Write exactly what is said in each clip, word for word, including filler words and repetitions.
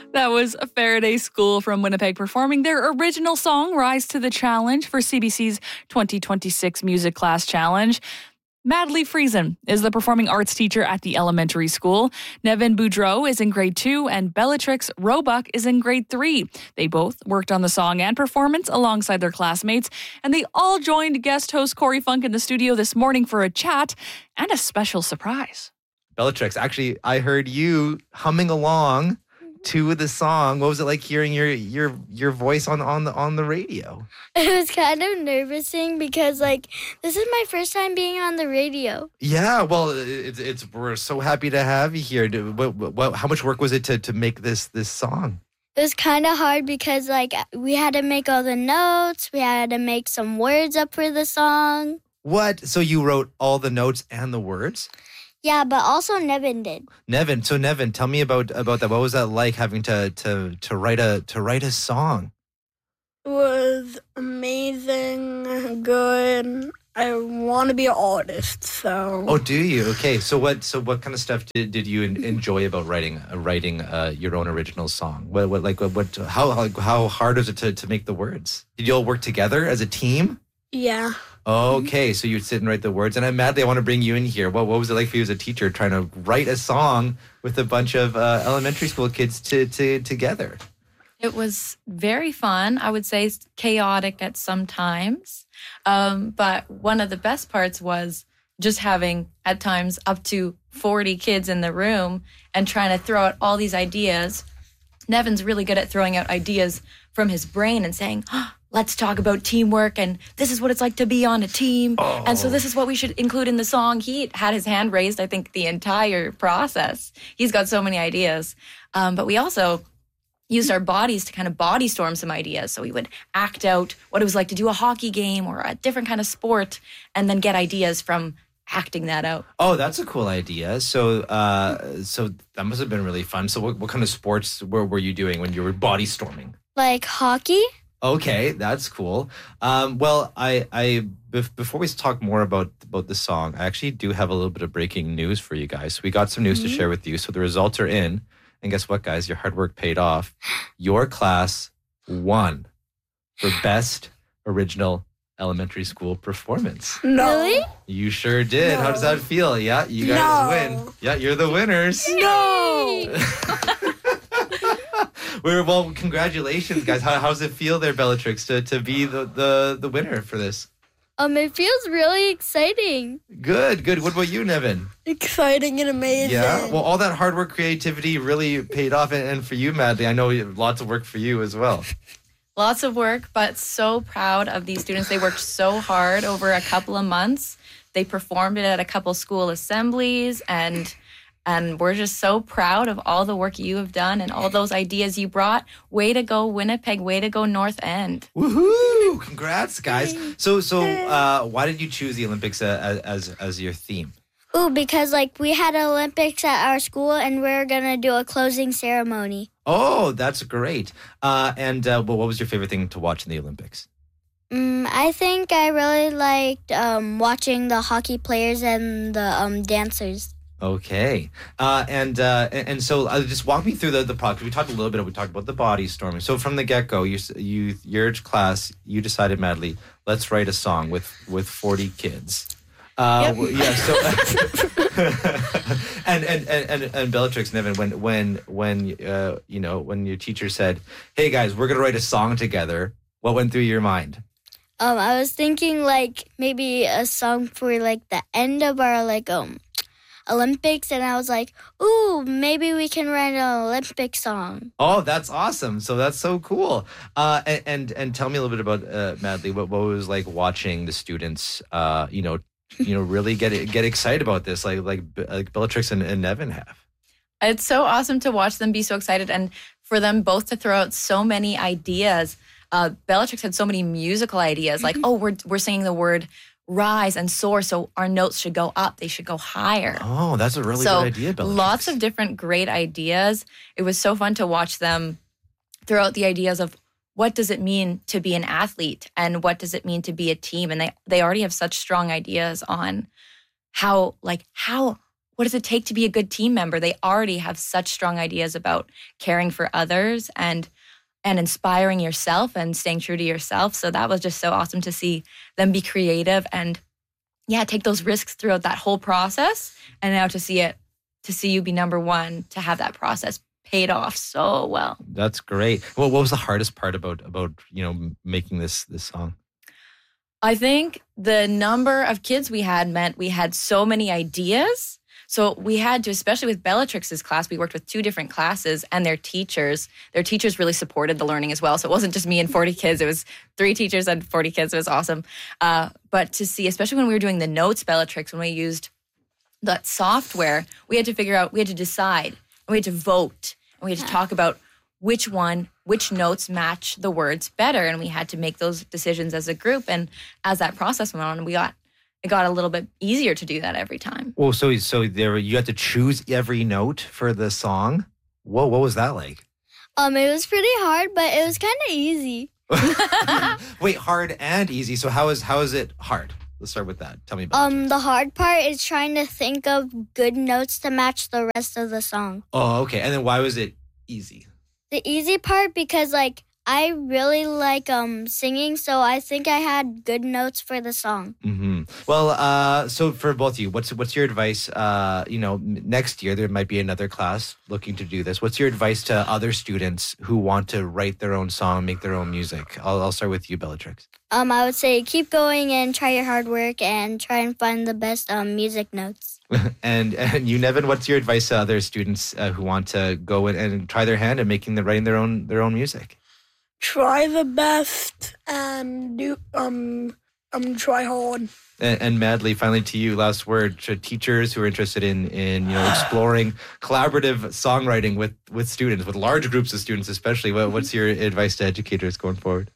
That was Faraday School from Winnipeg performing their original song, Rise to the Challenge, for C B C's twenty twenty-six Music Class Challenge. Madly Friesen is the performing arts teacher at the elementary school. Nevin Boudreau is in grade two, and Bellatrix Roebuck is in grade three. They both worked on the song and performance alongside their classmates, and they all joined guest host Corey Funk in the studio this morning for a chat and a special surprise. Bellatrix, actually, I heard you humming along to the song. What was it like hearing your your your voice on on the on the radio? It was kind of nervousing because like this is my first time being on the radio. Yeah, well, it's it's we're so happy to have you here. What, what, how much work was it to to make this this song? It was kind of hard because like we had to make all the notes, we had to make some words up for the song. What? So you wrote all the notes and the words? Yeah, but also Nevin did. Nevin, so Nevin, tell me about about that. What was that like having to to to write a to write a song? It was amazing, good. I want to be an artist, so. Oh, do you? Okay, so what so what kind of stuff did, did you enjoy about writing uh, writing uh, your own original song? What what like what, what how how how hard is it to to make the words? Did you all work together as a team? Yeah. Okay, so you'd sit and write the words. And I'm Madly, I want to bring you in here. What, what was it like for you as a teacher trying to write a song with a bunch of uh, elementary school kids to, to together? It was very fun. I would say chaotic at some times. Um, but one of the best parts was just having, at times, up to forty kids in the room and trying to throw out all these ideas. Nevin's really good at throwing out ideas from his brain and saying, oh, let's talk about teamwork, and this is what it's like to be on a team. Oh. And so this is what we should include in the song. He had his hand raised, I think, the entire process. He's got so many ideas. Um, but we also used our bodies to kind of body storm some ideas. So we would act out what it was like to do a hockey game or a different kind of sport and then get ideas from acting that out. Oh, that's a cool idea. So uh, so that must have been really fun. So what, what kind of sports were, were you doing when you were body storming? Like hockey. Okay, that's cool. Um, well, I, I bef- before we talk more about about the song, I actually do have a little bit of breaking news for you guys. So we got some news mm-hmm. to share with you. So the results are in, and guess what, guys? Your hard work paid off. Your class won for best original elementary school performance. No. Really? You sure did. No. How does that feel? Yeah, you guys no. win. Yeah, you're the winners. No. We're, well, congratulations, guys. How how's it feel there, Bellatrix, to, to be the, the, the winner for this? Um, it feels really exciting. Good, good. What about you, Nevin? Exciting and amazing. Yeah, well, all that hard work, creativity really paid off. And, and for you, Madly, I know lots of work for you as well. Lots of work, but so proud of these students. They worked so hard over a couple of months. They performed it at a couple school assemblies, and and we're just so proud of all the work you have done and all those ideas you brought. Way to go, Winnipeg. Way to go, North End. Woohoo! Congrats, guys. So, so uh, why did you choose the Olympics uh, as as your theme? Ooh, because like we had Olympics at our school, and we're gonna do a closing ceremony. Oh, that's great. Uh, and uh, well, what was your favorite thing to watch in the Olympics? Um, I think I really liked um, watching the hockey players and the um, dancers. Okay. Uh, and, uh, and and so uh, just walk me through the, the process. We talked a little bit, we talked about the body storming. So from the get-go, you, you, your class, you decided, Madly, let's write a song with, with forty kids. Uh, yep. Yeah. So, and, and and and Bellatrix, Nevin, when when when uh, you know when your teacher said, "Hey guys, we're gonna write a song together," what went through your mind? Um, I was thinking like maybe a song for like the end of our like um Olympics, and I was like, "Ooh, maybe we can write an Olympic song." Oh, that's awesome! So that's so cool. Uh, and, and and tell me a little bit about uh, Madly. What what was like watching the students, uh, you know. you know, really get get excited about this, like like, like Bellatrix and, and Nevin have. It's so awesome to watch them be so excited, and for them both to throw out so many ideas. Uh, Bellatrix had so many musical ideas, like, oh, we're we're singing the word rise and soar, so our notes should go up, they should go higher. Oh, that's a really so good idea, Bellatrix. Lots of different great ideas. It was so fun to watch them throw out the ideas of what does it mean to be an athlete and what does it mean to be a team? And they, they already have such strong ideas on how, like, how what does it take to be a good team member? They already have such strong ideas about caring for others and and inspiring yourself and staying true to yourself. So that was just so awesome to see them be creative and, yeah, take those risks throughout that whole process. And now to see it, to see you be number one, to have that process paid off so well. That's great. Well, what was the hardest part about, about you know, making this this song? I think the number of kids we had meant we had so many ideas. So we had to, especially with Bellatrix's class, we worked with two different classes and their teachers. Their teachers really supported the learning as well. So it wasn't just me and forty kids. It was three teachers and forty kids. It was awesome. Uh, but to see, especially when we were doing the notes Bellatrix, when we used that software, we had to figure out, we had to decide, and we had to vote, and we had to talk about which one, which notes match the words better. And we had to make those decisions as a group. And as that process went on, we got it got a little bit easier to do that every time. Well, so so there you had to choose every note for the song. Whoa, what was that like? Um, it was pretty hard, but it was kind of easy. Wait, hard and easy. So how is how is it hard? Let's start with that. Tell me about it. Um, the hard part is trying to think of good notes to match the rest of the song. Oh, okay. And then why was it easy? The easy part because like I really like um singing, so I think I had good notes for the song. Mm-hmm. Well, uh, so for both of you, what's what's your advice? Uh, you know, next year there might be another class looking to do this. What's your advice to other students who want to write their own song, make their own music? I'll I'll start with you, Bellatrix. Um, I would say keep going and try your hard work and try and find the best um music notes. and and you, Nevin, what's your advice to other students uh, who want to go and, and try their hand at making the writing their own their own music? Try the best and do um um try hard. And, and Madly, finally to you, last word to teachers who are interested in in you know exploring collaborative songwriting with with students, with large groups of students especially. What, what's your advice to educators going forward?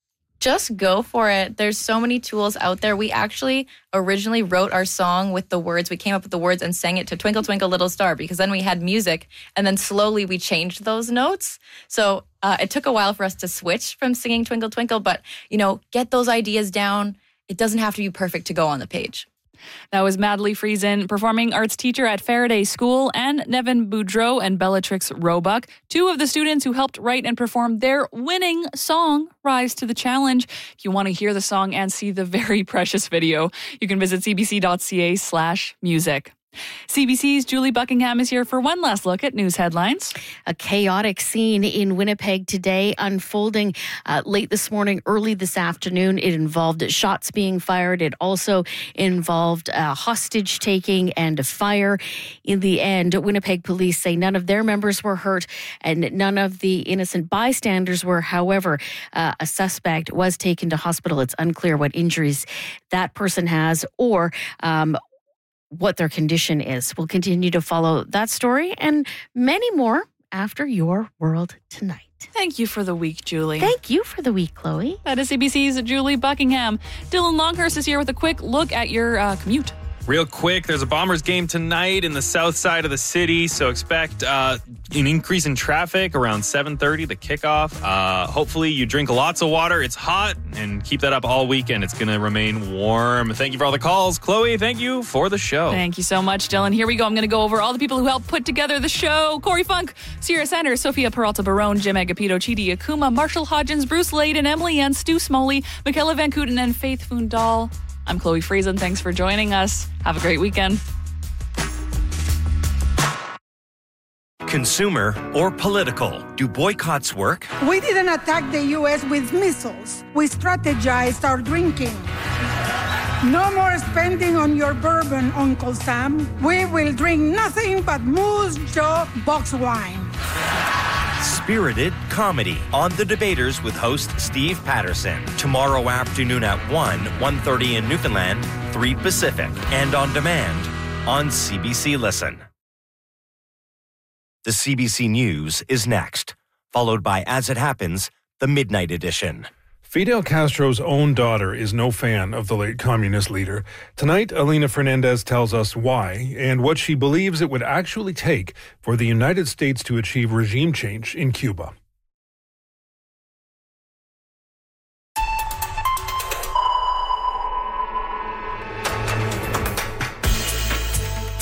Just go for it. There's so many tools out there. We actually originally wrote our song with the words. We came up with the words and sang it to Twinkle, Twinkle, Little Star because then we had music. And then slowly we changed those notes. So uh, it took a while for us to switch from singing Twinkle, Twinkle. But, you know, get those ideas down. It doesn't have to be perfect to go on the page. That was Madly Friesen, performing arts teacher at Faraday School, and Nevin Boudreau and Bellatrix Roebuck, two of the students who helped write and perform their winning song, Rise to the Challenge. If you want to hear the song and see the very precious video, you can visit cbc.ca slash music. C B C's Julie Buckingham is here for one last look at news headlines. A chaotic scene in Winnipeg today unfolding uh, late this morning, early this afternoon. It involved shots being fired. It also involved uh, hostage taking and a fire. In the end, Winnipeg police say none of their members were hurt and none of the innocent bystanders were. However, uh, a suspect was taken to hospital. It's unclear what injuries that person has or um, what their condition is. We'll continue to follow that story and many more after Your World Tonight. Thank you for the week, Julie. Thank you for the week, Chloe. That is C B C's Julie Buckingham. Dylan Longhurst is here with a quick look at your uh, commute. Real quick, there's a Bombers game tonight in the south side of the city, so expect uh, an increase in traffic around seven thirty, the kickoff. Uh, hopefully you drink lots of water. It's hot, and keep that up all weekend. It's going to remain warm. Thank you for all the calls. Chloe, thank you for the show. Thank you so much, Dylan. Here we go. I'm going to go over all the people who helped put together the show. Corey Funk, Sierra Sanders, Sophia Peralta Barone, Jim Agapito, Chidi Akuma, Marshall Hodgins, Bruce Layden, Emily Ann, Stu Smoley, Michaela Van Kooten, and Faith Fundal. I'm Chloe Friesen. Thanks for joining us. Have a great weekend. Consumer or political? Do boycotts work? We didn't attack the U S with missiles. We strategized our drinking. No more spending on your bourbon, Uncle Sam. We will drink nothing but Moose Jaw box wine. Spirited comedy on The Debaters with host Steve Patterson. Tomorrow afternoon at one, one thirty in Newfoundland, three Pacific, and on demand on C B C Listen. The C B C News is next, followed by As It Happens, the Midnight Edition. Fidel Castro's own daughter is no fan of the late communist leader. Tonight, Alina Fernandez tells us why and what she believes it would actually take for the United States to achieve regime change in Cuba.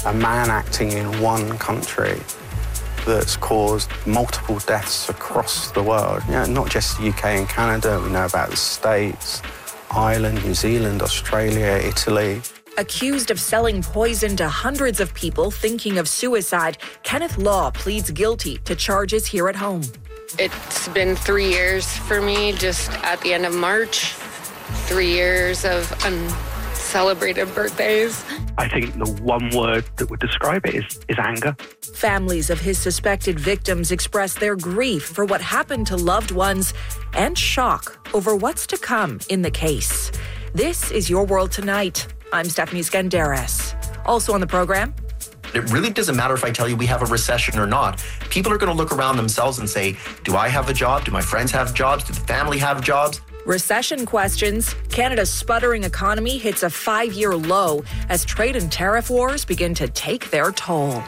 A man acting in one country that's caused multiple deaths across the world. You know, not just the U K and Canada, we know about the States, Ireland, New Zealand, Australia, Italy. Accused of selling poison to hundreds of people thinking of suicide, Kenneth Law pleads guilty to charges here at home. It's been three years for me, just at the end of March. Three years of uncelebrated birthdays. I think the one word that would describe it is, is anger. Families of his suspected victims express their grief for what happened to loved ones and shock over what's to come in the case. This is Your World Tonight. I'm Stephanie Skandaris. Also on the program, it really doesn't matter if I tell you we have a recession or not. People are going to look around themselves and say, do I have a job? Do my friends have jobs? Do the family have jobs? recession questions, Canada's sputtering economy hits a five-year low as trade and tariff wars begin to take their toll.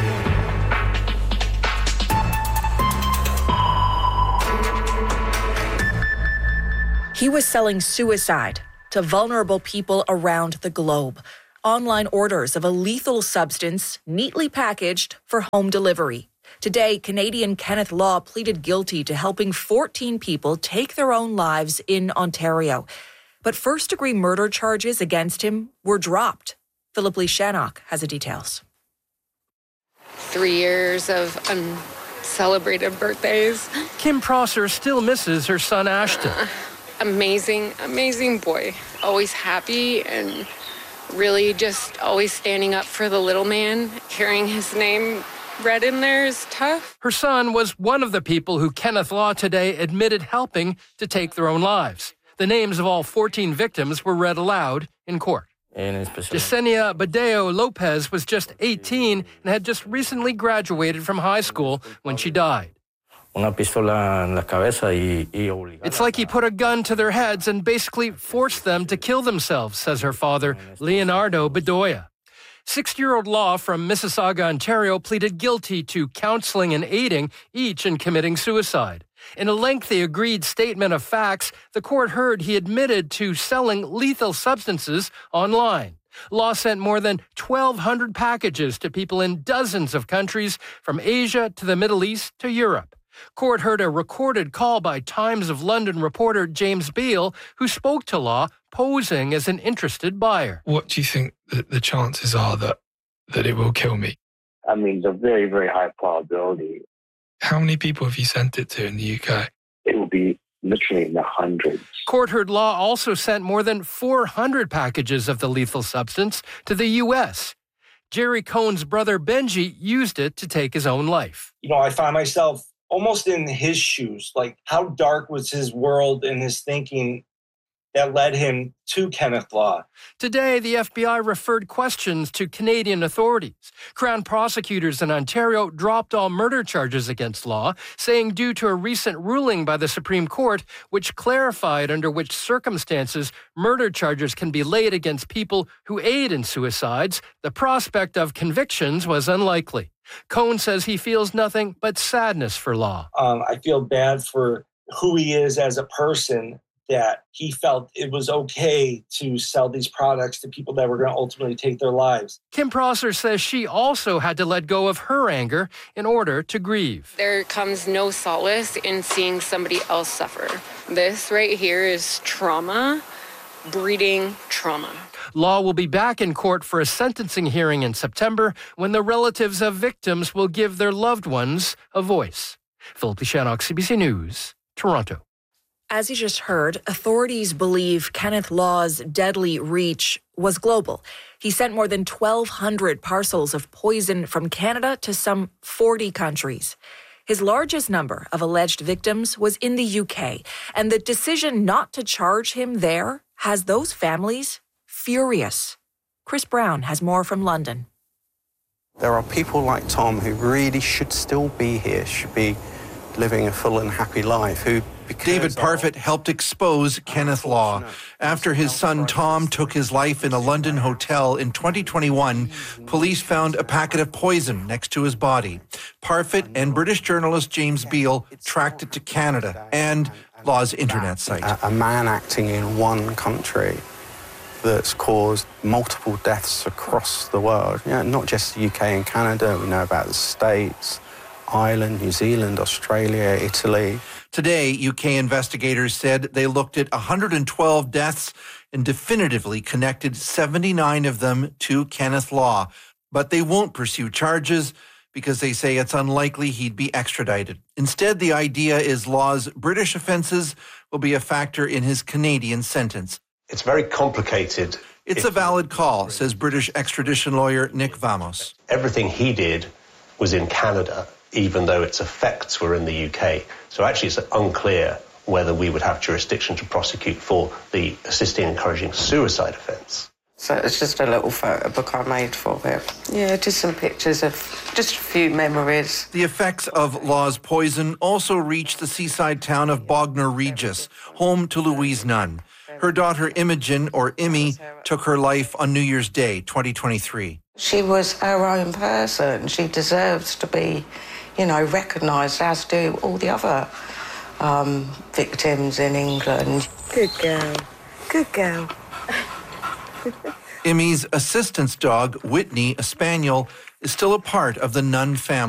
He was selling suicide to vulnerable people around the globe. Online orders of a lethal substance neatly packaged for home delivery. Today, Canadian Kenneth Law pleaded guilty to helping fourteen people take their own lives in Ontario. But first-degree murder charges against him were dropped. Philip Lee Shannock has the details. Three years of uncelebrated birthdays. Kim Prosser still misses her son Ashton. Uh, amazing, amazing boy. Always happy and really just always standing up for the little man. Hearing his name read in there is tough. Her son was one of the people who Kenneth Law today admitted helping to take their own lives. The names of all fourteen victims were read aloud in court. Yesenia Badeo Lopez was just eighteen and had just recently graduated from high school when she died. It's like he put a gun to their heads and basically forced them to kill themselves, says her father, Leonardo Bedoya. Sixty-year-old Law from Mississauga, Ontario, pleaded guilty to counseling and aiding, each in committing suicide. In a lengthy agreed statement of facts, the court heard he admitted to selling lethal substances online. Law sent more than twelve hundred packages to people in dozens of countries, from Asia to the Middle East to Europe. Court heard a recorded call by Times of London reporter James Beale, who spoke to Law, posing as an interested buyer. What do you think that the chances are that, that it will kill me? I mean, it's a very, very high probability. How many people have you sent it to in the U K? It will be literally in the hundreds. Court heard Law also sent more than four hundred packages of the lethal substance to the U S. Jerry Cohen's brother Benji used it to take his own life. You know, I find myself almost in his shoes. Like, how dark was his world and his thinking that led him to Kenneth Law? Today, the F B I referred questions to Canadian authorities. Crown prosecutors in Ontario dropped all murder charges against Law, saying due to a recent ruling by the Supreme Court, which clarified under which circumstances murder charges can be laid against people who aid in suicides, the prospect of convictions was unlikely. Cohen says he feels nothing but sadness for Law. Um, I feel bad for who he is as a person, that he felt it was okay to sell these products to people that were going to ultimately take their lives. Kim Prosser says she also had to let go of her anger in order to grieve. There comes no solace in seeing somebody else suffer. This right here is trauma, breeding trauma. Law will be back in court for a sentencing hearing in September when the relatives of victims will give their loved ones a voice. Philip Shannock, C B C News, Toronto. As you just heard, authorities believe Kenneth Law's deadly reach was global. He sent more than twelve hundred parcels of poison from Canada to some forty countries. His largest number of alleged victims was in the U K, and the decision not to charge him there has those families furious. Chris Brown has more from London. There are people like Tom who really should still be here, should be living a full and happy life, who David Parfitt helped expose Kenneth Law. After his son Tom took his life in a London hotel in twenty twenty-one, police found a packet of poison next to his body. Parfitt and British journalist James Beale tracked it to Canada and Law's internet site. A, a man acting in one country that's caused multiple deaths across the world. You know, not just the U K and Canada. We know about the States, Ireland, New Zealand, Australia, Italy. Today, U K investigators said they looked at one hundred twelve deaths and definitively connected seventy-nine of them to Kenneth Law. But they won't pursue charges because they say it's unlikely he'd be extradited. Instead, the idea is Law's British offenses will be a factor in his Canadian sentence. It's very complicated. It's a valid call, says British extradition lawyer Nick Vamos. Everything he did was in Canada, even though its effects were in the U K. So actually it's unclear whether we would have jurisdiction to prosecute for the assisting and encouraging suicide offence. So it's just a little photo book I made for it. Yeah, just some pictures of just a few memories. The effects of Law's poison also reached the seaside town of Bognor Regis, home to Louise Nunn. Her daughter Imogen, or Imi, took her life on New Year's Day, twenty twenty-three. She was her own person. She deserves to be, you know, recognised, as do all the other um, victims in England. Good girl. Good girl. Imi's assistance dog, Whitney, a spaniel, is still a part of the Nunn family.